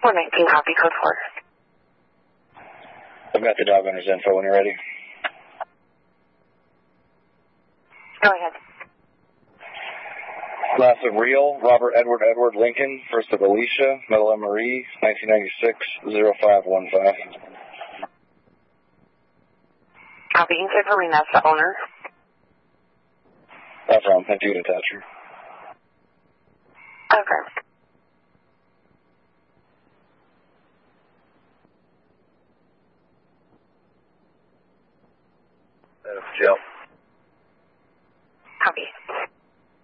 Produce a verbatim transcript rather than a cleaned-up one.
one nineteen, copy, code four. I've got the dog owner's info when you're ready. Go ahead. Last of Real, Robert Edward Edward Lincoln. First of Alicia, middle of Marie, nineteen ninety-six, zero five one five. Copy, you can say Verena, the owner. That's wrong. I do attach her.